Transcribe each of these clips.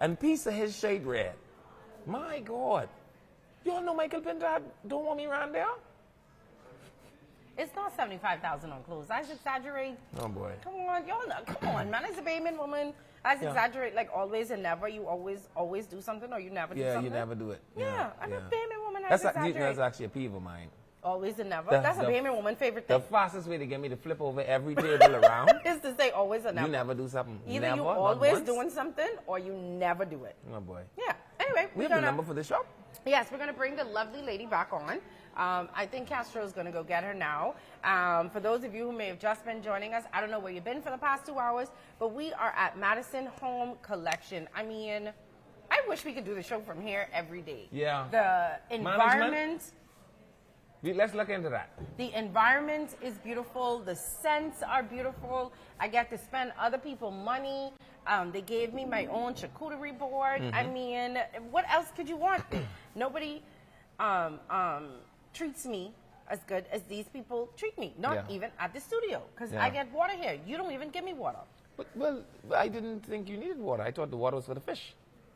And piece of his shade red. My God. You all know Michael Pinter don't want me around there? It's not 75,000 on clothes. I exaggerate. Oh boy. Come on, y'all know. Come on, man. As a payment woman, I exaggerate like always and never. You always do something or you never do something. Yeah, you never do it. Yeah, I'm a payment woman. I That's exaggerate. actually a peeve of mine. Always and never. That's a payment woman favorite thing. The fastest way to get me to flip over every table around is to say always and never. You never do something. Either never, you always doing something or you never do it. Oh boy. Yeah. Anyway, we have the number for the shop. Yes, we're gonna bring the lovely lady back on. I think Castro's going to go get her now. For those of you who may have just been joining us, I don't know where you've been for the past 2 hours, but we are at Madison Home Collection. I mean, I wish we could do the show from here every day. Yeah. The environment. Let's look into that. The environment is beautiful. The scents are beautiful. I get to spend other people's money. They gave me my own charcuterie board. I mean, what else could you want? Nobody treats me as good as these people treat me. Not even at the studio, because I get water here. You don't even give me water. But, well, I didn't think you needed water. I thought the water was for the fish.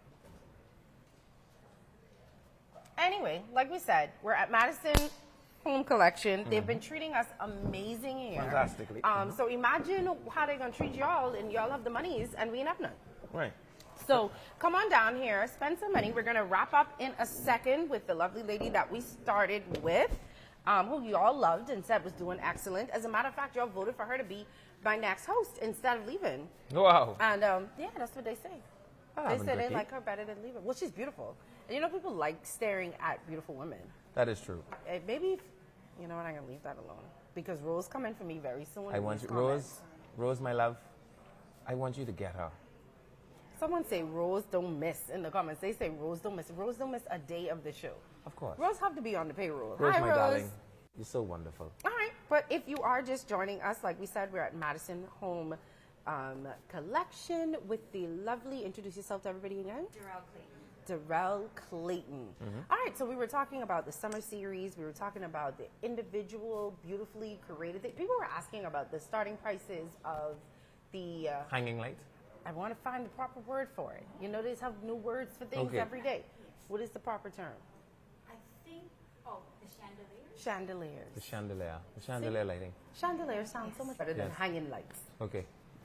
Anyway, like we said, we're at Madison Home Collection. They've been treating us amazing here. Fantastically. So imagine how they're going to treat y'all, and y'all have the monies, and we have none. Right. So come on down here, spend some money. We're going to wrap up in a second with the lovely lady that we started with, who you all loved and said was doing excellent. As a matter of fact, y'all voted for her to be my next host instead of leaving. Wow. And yeah, that's what they say. They said they like her better than leaving. Well, she's beautiful. And you know, people like staring at beautiful women. That is true. Maybe, you know what, I'm going to leave that alone. Because Rose coming for me very soon. I want you, Rose, my love, I want you to get her. Someone say Rose don't miss in the comments. They say Rose don't miss. Rose don't miss a day of the show. Of course. Rose have to be on the payroll. Rose, Hi, my Rose. darling. You're so wonderful. All right. But if you are just joining us, like we said, we're at Madison Home Collection with the lovely, introduce yourself to everybody again. Darrell Clayton. Darrell Clayton. All right, so we were talking about the summer series. We were talking about the individual, beautifully curated things. People were asking about the starting prices of the... hanging lights? I want to find the proper word for it. You know, they have new words for things every day. What is the proper term? I think, the chandeliers? Chandeliers. The chandelier. The chandelier lighting. Chandelier sounds so much better than hanging lights. Okay.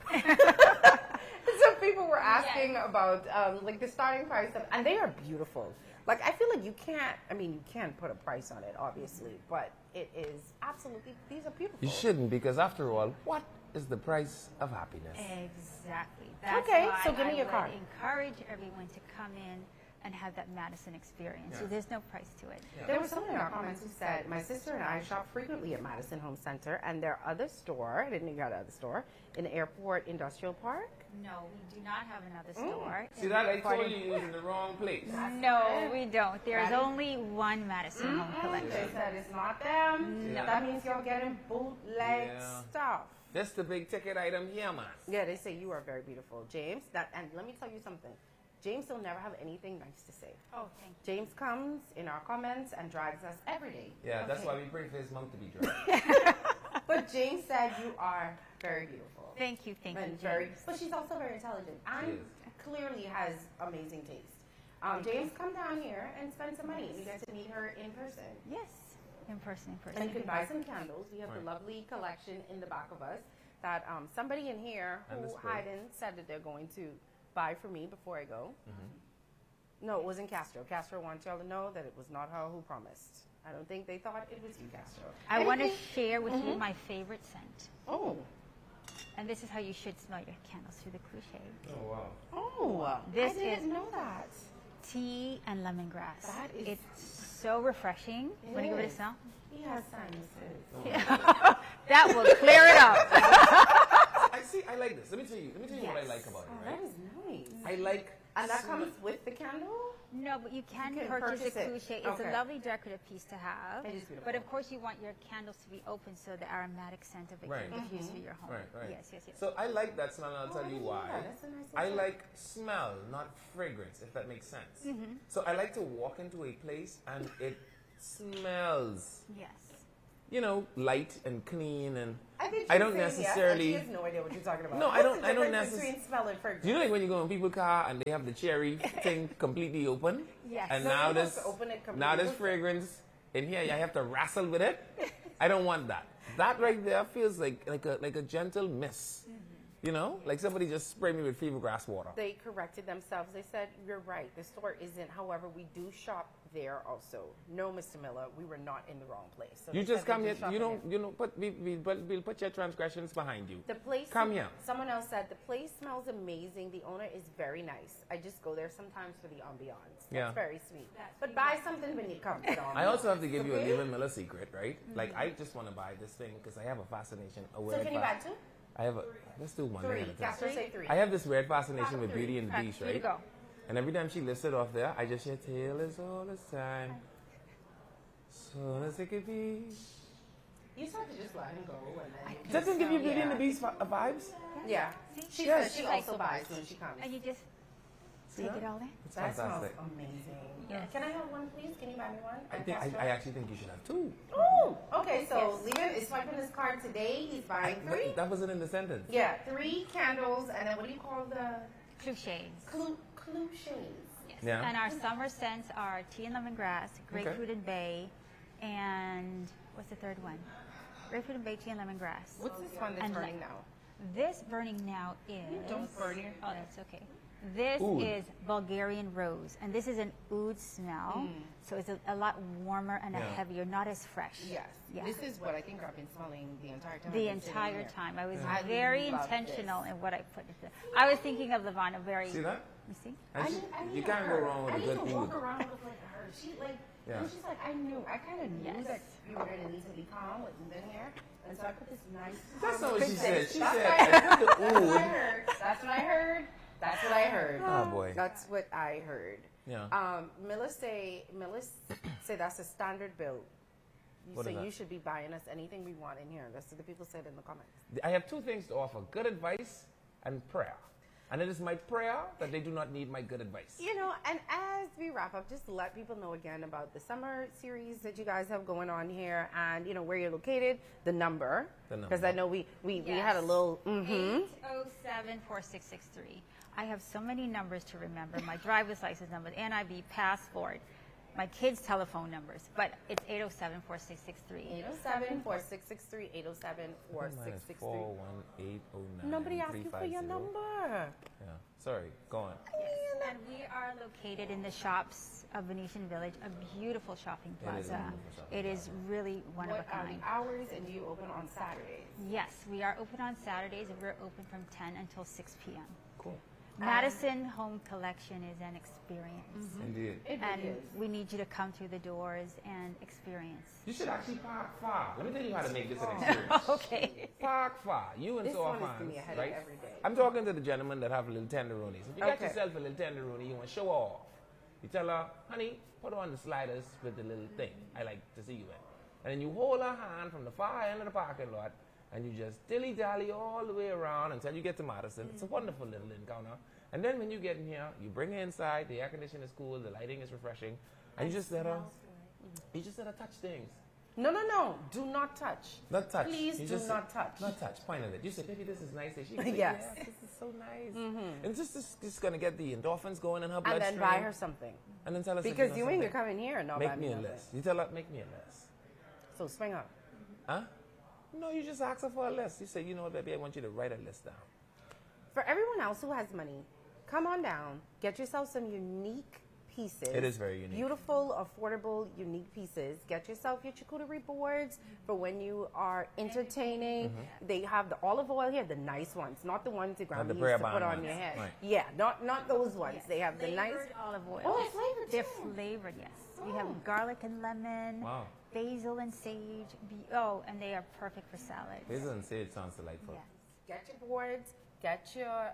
So people were asking about like the starting price of, and they are beautiful. Like I feel like you can't put a price on it, obviously, but it is absolutely, these are beautiful. You shouldn't, because after all, what is the price of happiness? Exactly. That's okay, why so give me your card. Encourage everyone to come in and have that Madison experience. So there's no price to it. There was someone in our comments who said, my sister and I shop frequently at Madison Home Center, and their other store, I didn't know you had another store, in Airport Industrial Park. No, we do not have another store. See that? I told you was in the wrong place. No, we don't. There's only one Madison Home Collection. They said it's not them. No. That means you're getting bootleg stuff. That's the big ticket item here, man. Yeah, they say you are very beautiful, James. And let me tell you something. James will never have anything nice to say. Oh, thank you. James comes in our comments and drags us every day. Yeah, that's why we pray for his mom to be dragged. But James said you are very beautiful. Thank you, And James. but she's also very intelligent and clearly has amazing taste. James, come down here and spend some money. You get to meet her in person. Yes, in person. And you can buy some candles. We have the lovely collection in the back of us that somebody in here who Hayden said that they're going to buy for me before I go. No, it wasn't Castro. Castro wants y'all to know that it was not her who promised. I don't think they thought it was you, Castro. I want to share with you my favorite scent. Oh. And this is how you should smell your candles, through the cliche. Oh, wow. Oh, This I didn't is know that. tea and lemongrass. That is- It's so refreshing. Want to give it a smell? He has sinuses. That will clear it up. I like this. Let me tell you what I like about it, Oh, right? that is nice. I like... And that comes with the candle? No, but you can You can purchase purchase a it. cliche. It's Okay. a lovely decorative piece to have. It is beautiful. But of course, you want your candles to be open so the aromatic scent of it Right. can diffuse through your home. Right. Yes. So I like that smell, and I'll tell you why. yeah, that's a nice I little- like smell, not fragrance, if that makes sense. So I like to walk into a place and it smells. Yes. you know, light and clean, and I think I don't she's saying yes, necessarily. and she has no idea what you're talking about. No, I don't What's the necess- difference between smell and fragrance? Do you know like when you go in people's car and they have the cherry thing completely open? Yes. And No, now you have this to open it completely. now this fragrance in here, I have to wrestle with it. I don't want that. That right there feels like a gentle miss. You know, like somebody just sprayed me with fever grass water. They corrected themselves. They said, you're right. The store isn't. However, we do shop there also. No, Mr. Miller, we were not in the wrong place. So You they just said they come do here. shop You in don't. there. You know. We'll put your transgressions behind you. The place. Come here. Someone else said the place smells amazing. The owner is very nice. I just go there sometimes for the ambiance. That's Yeah. very sweet. But buy something when you come. You know, I also have to give you a Leland Miller secret, right? Like I just want to buy this thing because I have a fascination. so can you buy two? I have a. Let's do one. Three. at a time. Castro say three. I have this weird fascination with Three. Beauty and the Beast, Here you right? go. And every time she lifts it off there, I just hear Taylor's all the time. Soon as it could be. You just have to just let him go. And then Doesn't give you Beauty and the Yeah. Beast vibes? Yeah. She Yes. says she also buys when she comes. And you just take that? it all in. It's That smells fantastic. amazing. Yes. Can I have one, please? Can you buy me one? I actually think you should have two. Ooh, okay, so Leon is swiping his card today. He's buying But three. that wasn't in the sentence. Yeah, 3 candles, and then what do you call the True shades. clue shades? Yes. Yeah. And our summer scents are tea and lemongrass, grapefruit and bay, and what's the third one? Grapefruit and bay, tea and lemongrass. What's this one that's And burning like- now? This burning now is. Don't burn your Oh, that's okay. This Oud. is Bulgarian rose, and this is an oud smell, so it's a lot warmer and a Yeah. heavier, not as fresh. Yes. Yeah. This is what I think I've been smelling the entire time. The I've been sitting entire here. time, I was I very love intentional this. in what I put into. I was thinking of Lavana very. See that? You see? And she- I need you can't go her. wrong with I a need good to walk oud. around with like her. She like, Yeah. and she's like, I kind of knew Yes. that you were gonna need to be calm with in here, and so I put this nice. That's calm not what she said. She That's said, what I I put the That's what I oud. heard. That's what I heard. That's what I heard. Oh, boy. That's what I heard. Yeah. Miller say that's a standard bill. What So is that? you should be buying us anything we want in here. That's what the people said in the comments. I have two things to offer: good advice and prayer. And it is my prayer that they do not need my good advice. You know, and as we wrap up, just to let people know again about the summer series that you guys have going on here, and you know where you're located, the number, The number. because I know we had a Yes. little. 807-4663. I have so many numbers to remember. My driver's license number, NIV, passport, my kids' telephone numbers. But it's 807-4663. 807-4663, 807-4663. 41809. Nobody asked you for your number. Yeah. Sorry. Go on. And we are located in the shops of Venetian Village, a beautiful shopping It is a plaza. beautiful shopping It is really one What of a are kind. the hours, and do you open on Saturdays? Yes, we are open on Saturdays, and we're open from 10 until 6 p.m. Cool. Madison Home Collection is an experience. Indeed. It And really is. we need you to come through the doors and experience. You should actually park far. Let me tell you how to make this an experience. Okay. Park far. You and This so one is fans, gonna be a headache right? every day. I'm talking to the gentleman that have little tenderoonies. If you get Okay. yourself a little tenderoni, you want to show off. You tell her, honey, put on the sliders with the little thing I like to see you in. And then you hold her hand from the far end of the parking lot, and you just dilly-dally all the way around until you get to Madison. It's a wonderful little encounter. And then when you get in here, you bring her inside, the air conditioning is cool, the lighting is refreshing, and you just let her touch things. No. Do not touch. Not touch. Please You do just not touch. Not touch. Point at it. You say, baby, this is nice. And she goes, Yes. yes, this is so nice. And it's just going to get the endorphins going in her And bloodstream. then buy her something. And then tell her Because something you or ain't gonna something. come in here and not Make buy me a nothing. list. You tell her, make me a list. So swing up. Huh? No, you just ask her for a list. You say, you know what, baby, I want you to write a list down. For everyone else who has money, come on down. Get yourself some unique pieces. It is very unique. Beautiful, affordable, unique pieces. Get yourself your charcuterie boards for when you are entertaining. They have the olive oil here, the nice ones, not the ones the grandma the used prayer to put band on ones. your head. Right. Yeah, not those ones. They have the nice. Flavored olive oil. Oh, they're flavored They're too. flavored, yes. We have garlic and lemon, Wow. basil and sage. And they are perfect for salad. Basil and sage sounds delightful. Yes. Get your boards. Get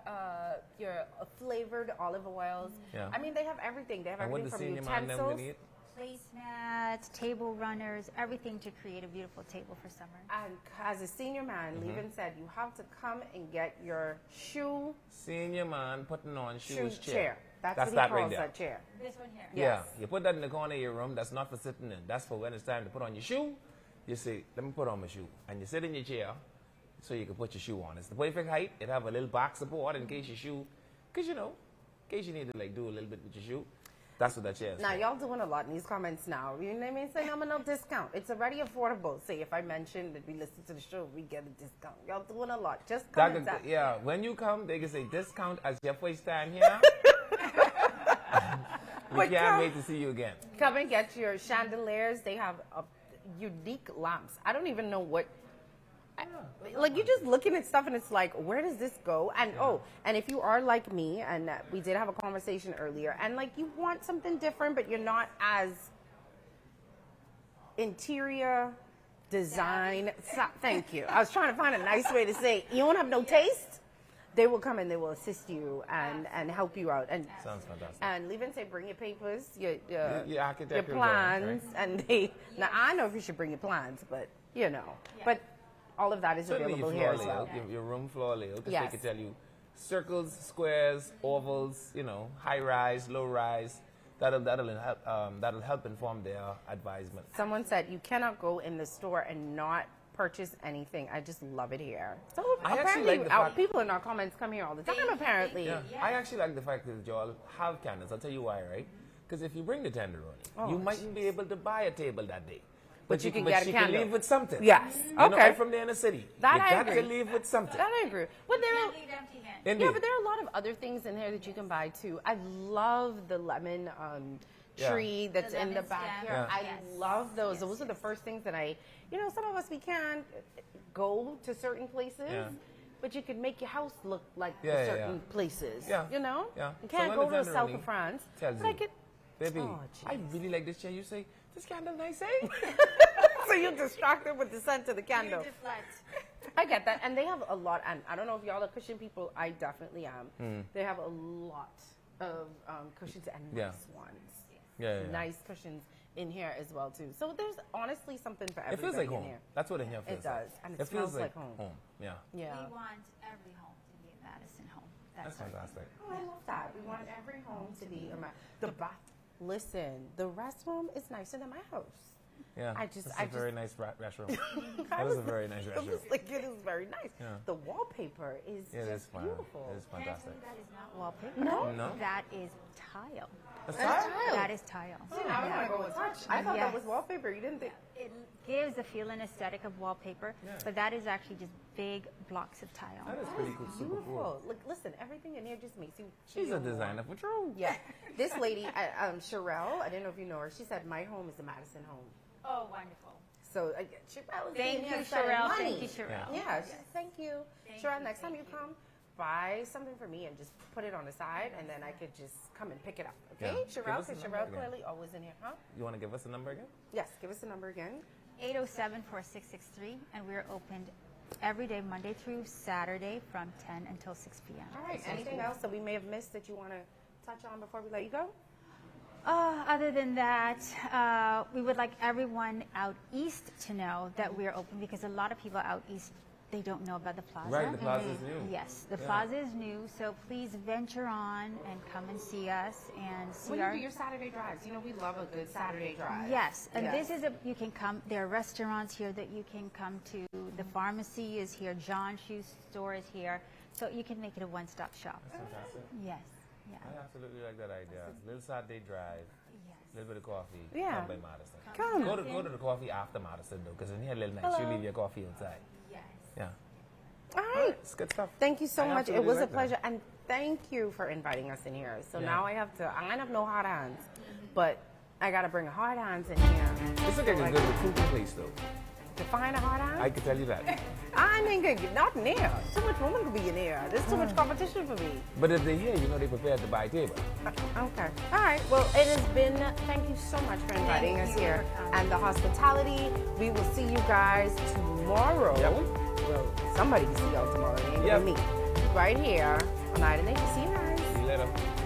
your flavored olive oils. Yeah. I mean, they have everything. They have And what everything the from senior man them utensils. gonna eat? Placemats, table runners, everything to create a beautiful table for summer. And as a senior man, Levin said, you have to come and get your shoe Senior man putting on shoes chair. That's what he that calls right there. that chair. This one here. Yeah, Yes. you put that in the corner of your room. That's not for sitting in. That's for when it's time to put on your shoe you say, let me put on my shoe. And you sit in your chair so you can put your shoe on. It's the perfect height. It have a little back support in case your shoe, because in case you need to like do a little bit with your shoe. That's what that chair is. Now, for. y'all doing a lot in these comments now. You know what I mean? Saying I'm no discount. It's already affordable. Say, if I mention that we listen to the show, we get a discount. Y'all doing a lot. Just comment that. Yeah, when you come, they can say discount as your first time here. We can't wait to see you again. Come and get your chandeliers. They have unique lamps. I don't even know what. Like, you're just looking at stuff and it's like, where does this go? And and if you are like me, and we did have a conversation earlier, and like you want something different, but you're not as interior design. Thank you. I was trying to find a nice way to say you don't have no taste. They will come and they will assist you and help you out. And sounds fantastic. And even say bring your papers, your architectural plans, drawing, right? and now I know if you should bring your plans, but but. All of that is available here as well. Your room floor layout, because Yes. they can tell you circles, squares, ovals, high rise, low rise. That'll help inform their advisement. Someone said you cannot go in the store and not purchase anything. I just love it here. So I actually apparently, like the fact- people in our comments come here all the time. Apparently, Yeah. I actually like the fact that y'all have candles. I'll tell you why, right? Because if you bring the tenderoni, you mightn't be able to buy a table that day. But you can get a she candle. can leave with something. Yes. I'm Okay. from the inner city. That you I got agree. to leave with something. That I agree. But there are, Indeed. yeah, but there are a lot of other things in there that you can buy too. I love the lemon tree that's The in the lemon back stem. here. Yeah. I Yes. love those. Yes, Those are the first things that some of us, we can't go to certain places. Yeah. But you could make your house look like Yeah, certain places. Yeah. You know? Yeah. You So can't when go the to the south tenderoni of France. tells but I you, could, Baby, Oh, I jeez. really like this chair. You say, this candle nice, eh? so you're distracted with the scent of the candle. I get that. And they have a lot, and I don't know if y'all are cushion people. I definitely am. They have a lot of cushions and Yeah. nice ones. Yeah. Nice cushions in here as well, too. So there's honestly something for It everybody feels like in home. here. That's what in here feels like. does, and it feels smells like home. Yeah. Yeah. We want every home to be a Madison home. That's our fantastic. Oh, I love that. We want every home to be the bath. Listen, the restroom is nicer than my house. Yeah. I just- It's a very nice restroom. I That was is a very nice I restroom. was like, it is very nice. Yeah. The wallpaper is It is just fun. beautiful. It is fantastic. That is not wallpaper. No? No? That is tile. That's That's fine. tile. That is tile. See, now I want to go and touch. I thought that Yes. was wallpaper. You didn't think? It gives a feel and aesthetic of wallpaper, but that is actually just big blocks of tile. That is pretty cool. Super cool. Beautiful. Look, listen, everything in here just makes you. She's feel a designer for true. Yeah. This lady, Sherelle, I didn't know if you know her. She said, "My home is the Madison home." Oh, wonderful. So Sherelle is Thank in you, here spending Sherelle. money. Thank you, Sherelle. Yeah. Thank you, Thank Sherelle. you, Next time you thank you. come, buy something for me and just put it on the side, and then I could just come and pick it up. Okay, Yeah. Give Sherelle, us the because number Sherelle again. clearly always in here, huh? You want to give us the number again? Yes. Give us the number again. 807-4663, and we're opened every day, Monday through Saturday, from 10 until 6 p.m. All right. Anything else that we may have missed that you want to touch on before we let you go? Other than that, we would like everyone out east to know that we're open, because a lot of people out east, they don't know about the plaza. Right, the plaza is new. Yes, the Yeah. plaza is new, so please venture on and come and see us and see When you our. do your Saturday drives, you know we love a good Saturday drive. Yes, and Yes. this is you can come. There are restaurants here that you can come to. The pharmacy is here. John's Shoe Store is here, so you can make it a one-stop shop. That's fantastic. Yes, yeah, I absolutely like that idea. Little Saturday drive, yes. little bit of coffee. Yeah. Come by Madison. Come. Go to the coffee after Madison though, because in here a little nice. You leave your coffee outside. Yes. Yeah. All right. It's good stuff. Thank you so I much. It absolutely was a like that. pleasure, and thank you for inviting us in here. So Yeah. now I might have no hot hands, but I got to bring hard hands in here. This looks like a good recruiting place though. To find a hard hand? I can tell you that. I mean, not in here. Too much women could be in here. There's too much competition for me. But if they're here, you know they're prepared to buy a table. Okay. All right. Well, it has been, thank you so much for inviting Thank us you here. for coming. And the hospitality. We will see you guys tomorrow. Yeah, we? Well, somebody can see y'all tomorrow. It ain't Yeah. gonna be me. Right here on Night and Nature. See you guys. See you later.